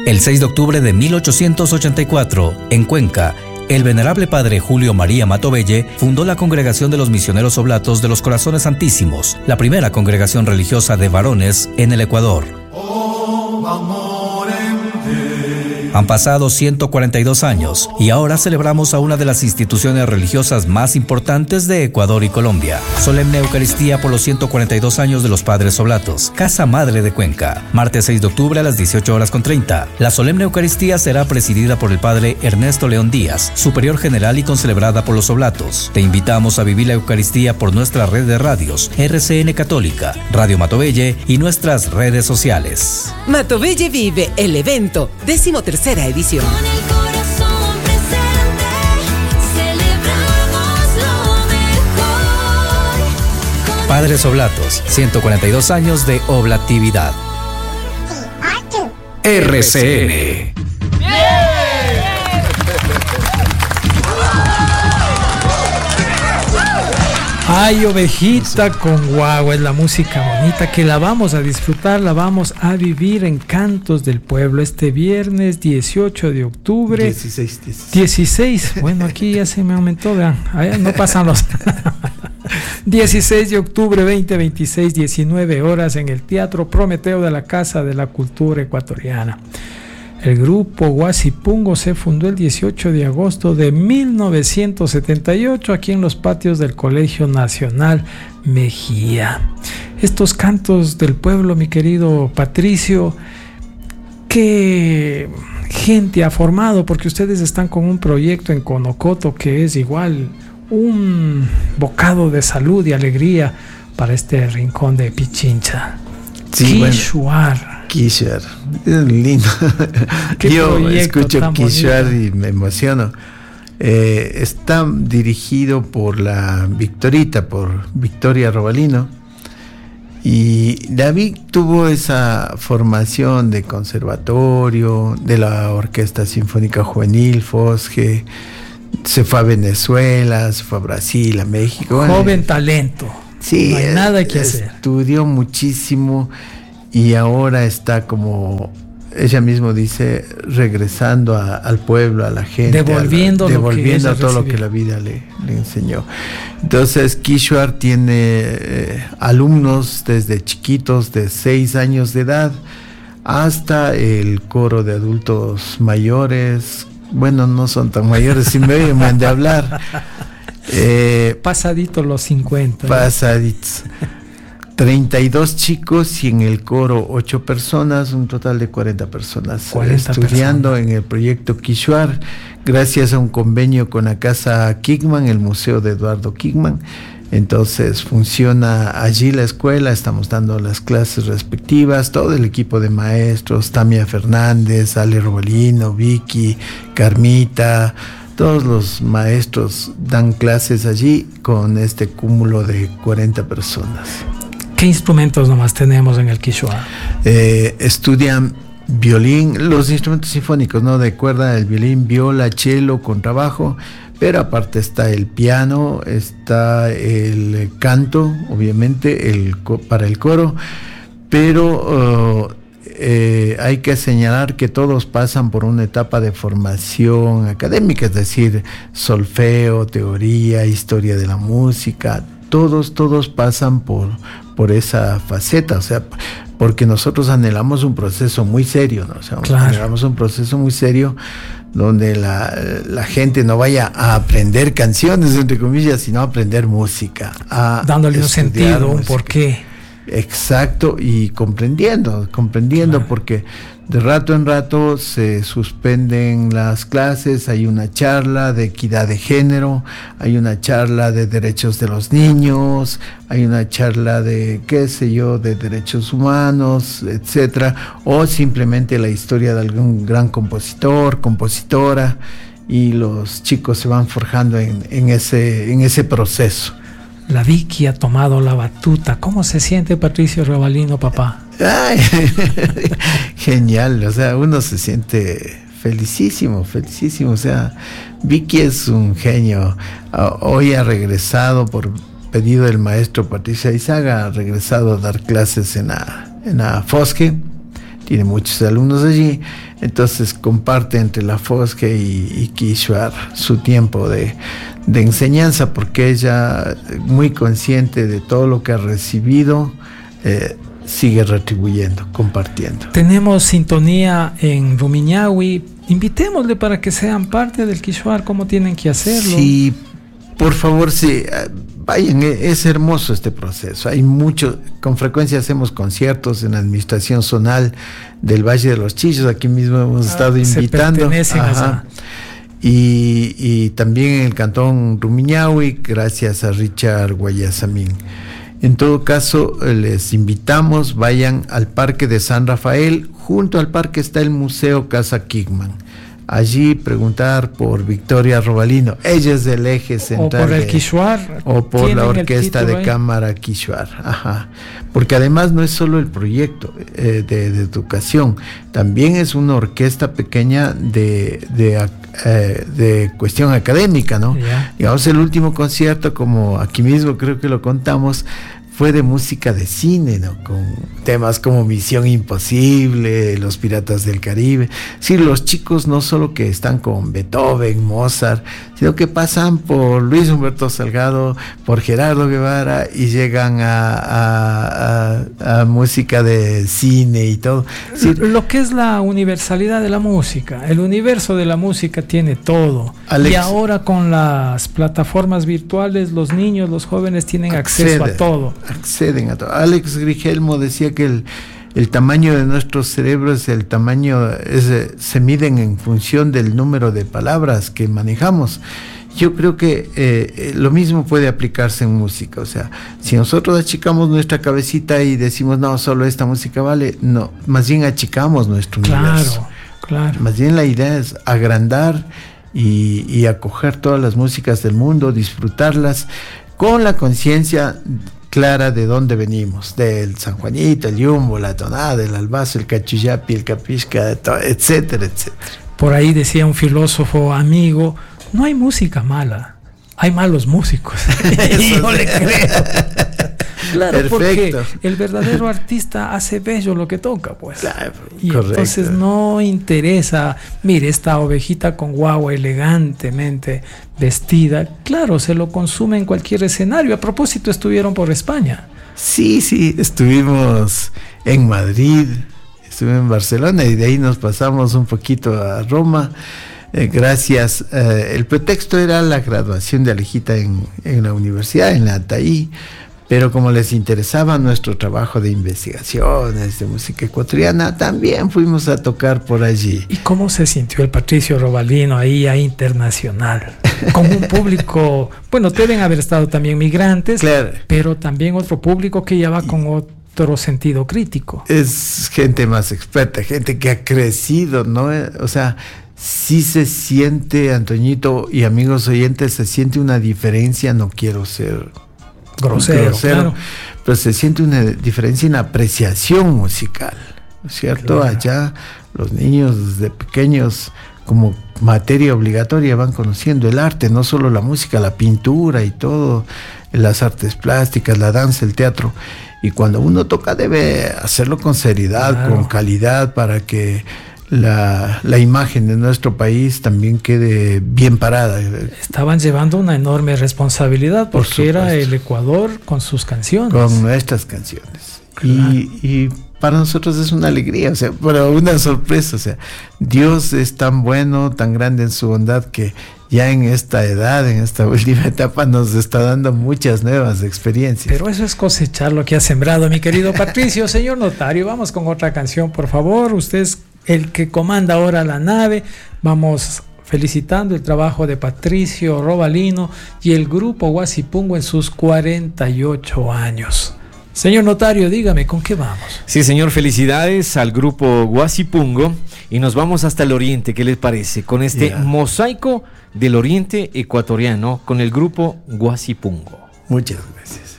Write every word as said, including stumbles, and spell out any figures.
El seis de octubre de mil ochocientos ochenta y cuatro, en Cuenca, el venerable padre Julio María Matovelle fundó la Congregación de los Misioneros Oblatos de los Corazones Santísimos, la primera congregación religiosa de varones en el Ecuador. Han pasado ciento cuarenta y dos años y ahora celebramos a una de las instituciones religiosas más importantes de Ecuador y Colombia. Solemne Eucaristía por los ciento cuarenta y dos años de los Padres Oblatos, Casa Madre de Cuenca. Martes seis de octubre a las dieciocho horas con treinta. La Solemne Eucaristía será presidida por el Padre Ernesto León Díaz, Superior General y concelebrada por los Oblatos. Te invitamos a vivir la Eucaristía por nuestra red de radios, R C N Católica, Radio Matovelle y nuestras redes sociales. Matovelle Vive, el evento, décimo tercera edición. Con el corazón presente, celebramos lo mejor. Padres Oblatos, ciento cuarenta y dos años de oblatividad. R C N. Ay, ovejita con guagua, es la música bonita que la vamos a disfrutar, la vamos a vivir en Cantos del Pueblo este viernes dieciocho de octubre. dieciséis, dieciséis. dieciséis, bueno, aquí ya se me aumentó, vean, allá no pasan los... dieciséis de octubre, veinte veintiséis, diecinueve horas en el Teatro Prometeo de la Casa de la Cultura Ecuatoriana. El grupo Huasipungo se fundó el dieciocho de agosto de mil novecientos setenta y ocho aquí en los patios del Colegio Nacional Mejía. Estos cantos del pueblo, mi querido Patricio, qué gente ha formado, porque ustedes están con un proyecto en Conocoto que es igual un bocado de salud y alegría para este rincón de Pichincha. Sí, Quishuar. Bueno. Quishuar, es lindo. Yo escucho Quishuar y me emociono. Eh, está dirigido por la Victorita, por Victoria Robalino. Y David tuvo esa formación de conservatorio, de la Orquesta Sinfónica Juvenil, Fosge. Se fue a Venezuela, se fue a Brasil, a México. Joven eh, talento. Sí, no hay nada que hacer. Estudió muchísimo. Y ahora está, como ella misma dice, regresando a, al pueblo, a la gente, devolviendo, a la, devolviendo lo que todo recibió. lo que la vida le, le enseñó. Entonces Quishuar tiene eh, alumnos desde chiquitos de seis años de edad hasta el coro de adultos mayores. Bueno, no son tan mayores, si me oyen de hablar. Eh, Pasadito los cincuenta. Pasaditos. treinta y dos chicos y en el coro ocho personas, un total de cuarenta personas cuarenta estudiando personas. En el proyecto Quishuar, gracias a un convenio con la Casa Kigman, el Museo de Eduardo Kigman. Entonces funciona allí la escuela, estamos dando las clases respectivas, todo el equipo de maestros, Tamia Fernández, Ale Robalino, Vicky, Carmita, todos los maestros dan clases allí con este cúmulo de cuarenta personas. ¿Qué instrumentos nomás tenemos en el Quishuar? Eh, estudian violín, los instrumentos sinfónicos, ¿no? De cuerda, el violín, viola, cello, contrabajo, pero aparte está el piano, está el canto, obviamente, el, para el coro, pero... Uh, Eh, hay que señalar que todos pasan por una etapa de formación académica, es decir, solfeo, teoría, historia de la música, todos, todos pasan por, por esa faceta, o sea, porque nosotros anhelamos un proceso muy serio, ¿no? O sea, claro. anhelamos un proceso muy serio donde la, la gente no vaya a aprender canciones, entre comillas, sino a aprender música. A dándole un sentido, música. Un porqué. Exacto, y comprendiendo, comprendiendo, claro. Porque de rato en rato se suspenden las clases, hay una charla de equidad de género, hay una charla de derechos de los niños, hay una charla de, qué sé yo, de derechos humanos, etcétera, o simplemente la historia de algún gran compositor, compositora, y los chicos se van forjando en, en ese, en ese proceso. La Vicky ha tomado la batuta. ¿Cómo se siente Patricio Robalino, papá? Ay, genial, o sea, uno se siente felicísimo, felicísimo, o sea, Vicky es un genio. Hoy ha regresado por pedido del maestro Patricia Izaga, ha regresado a dar clases en la, en la Fosque, tiene muchos alumnos allí, Entonces comparte entre la Fosque y, y Quishuar su tiempo de, de enseñanza, porque ella, muy consciente de todo lo que ha recibido, eh, sigue retribuyendo, compartiendo. Tenemos sintonía en Rumiñahui. Invitémosle para que sean parte del Quishuar. ¿Cómo tienen que hacerlo? Sí, por favor, sí. Vayan, es hermoso este proceso. Hay mucho, con frecuencia hacemos conciertos en la administración zonal del Valle de los Chillos. Aquí mismo hemos ah, estado invitando. Ajá. Y, y también en el cantón Rumiñahui, gracias a Richard Guayasamín. En todo caso, les invitamos, vayan al Parque de San Rafael. Junto al parque está el Museo Casa Kickman. Allí preguntar por Victoria Robalino. Ella es del eje central. O por el Quishuar. O por la Orquesta de ahí? Cámara Quishuar. Ajá. Porque además no es solo el proyecto eh, de, de educación, también es una orquesta pequeña de, de, eh, de cuestión académica, ¿no? Yeah. Digamos, el último concierto, como aquí mismo creo que lo contamos, fue de música de cine, ¿no? Con temas como Misión Imposible, Los Piratas del Caribe. Sí, los chicos no solo que están con Beethoven, Mozart, sino que pasan por Luis Humberto Salgado, por Gerardo Guevara y llegan a, a, a, a música de cine y todo. Sí. Lo que es la universalidad de la música, el universo de la música tiene todo. Alex, y ahora con las plataformas virtuales, los niños, los jóvenes tienen accede, acceso a todo. Acceden a todo. Alex Grigelmo decía que el, el tamaño de nuestros cerebros es el tamaño, es, se miden en función del número de palabras que manejamos. Yo creo que eh, lo mismo puede aplicarse en música. O sea, si nosotros achicamos nuestra cabecita y decimos, no, solo esta música vale, no, más bien achicamos nuestro claro, universo. Claro. Más bien la idea es agrandar y, y acoger todas las músicas del mundo, disfrutarlas con la conciencia clara de dónde venimos, del San Juanito, el Yumbo, la tonada, el albazo, el cachuyapi, el capisca, etcétera, etcétera. Por ahí decía un filósofo amigo, no hay música mala, hay malos músicos. Y yo le creo. Claro, perfecto. Porque el verdadero artista hace bello lo que toca, pues. Claro, y correcto. Entonces no interesa, mire, esta ovejita con guagua elegantemente vestida, claro, se lo consume en cualquier escenario. A propósito, estuvieron por España. Sí, sí, estuvimos en Madrid, estuvimos en Barcelona y de ahí nos pasamos un poquito a Roma. Eh, gracias. Eh, el pretexto era la graduación de Alejita en, en la universidad, en la ATAI. Pero como les interesaba nuestro trabajo de investigaciones de música ecuatoriana, también fuimos a tocar por allí. ¿Y cómo se sintió el Patricio Robalino ahí a internacional? Con un público, bueno, deben haber estado también migrantes, claro, pero también otro público que ya va con otro sentido crítico. Es gente más experta, gente que ha crecido, ¿no? O sea, sí se siente, Antoñito y amigos oyentes, se siente una diferencia, no quiero ser grosero, grosero claro, pero se siente una diferencia en apreciación musical, ¿no es cierto? Claro. Allá los niños desde pequeños como materia obligatoria van conociendo el arte, no solo la música, la pintura y todo, las artes plásticas, la danza, el teatro, y cuando uno toca debe hacerlo con seriedad, claro, con calidad, para que La, la imagen de nuestro país también quede bien parada. Estaban llevando una enorme responsabilidad porque Por era el Ecuador con sus canciones. Con nuestras canciones. Claro. Y, y para nosotros es una alegría, o sea, pero una sorpresa. O sea, Dios es tan bueno, tan grande en su bondad que ya en esta edad, en esta última etapa, nos está dando muchas nuevas experiencias. Pero eso es cosechar lo que ha sembrado, mi querido Patricio. Señor notario, vamos con otra canción, por favor. Usted es el que comanda ahora la nave. Vamos felicitando el trabajo de Patricio Robalino y el grupo Guasipungo en sus cuarenta y ocho años. Señor notario, dígame, ¿con qué vamos? Sí, señor, felicidades al grupo Guasipungo y nos vamos hasta el oriente, ¿qué les parece? Con este yeah. mosaico del oriente ecuatoriano con el grupo Guasipungo. Muchas gracias.